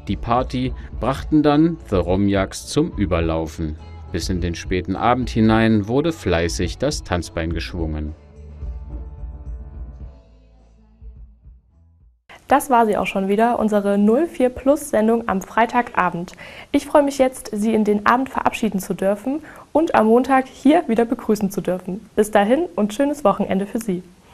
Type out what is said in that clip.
Die Party brachten dann The Romjaks zum Überlaufen. Bis in den späten Abend hinein wurde fleißig das Tanzbein geschwungen. Das war sie auch schon wieder, unsere 04 Plus Sendung am Freitagabend. Ich freue mich jetzt, Sie in den Abend verabschieden zu dürfen und am Montag hier wieder begrüßen zu dürfen. Bis dahin und schönes Wochenende für Sie.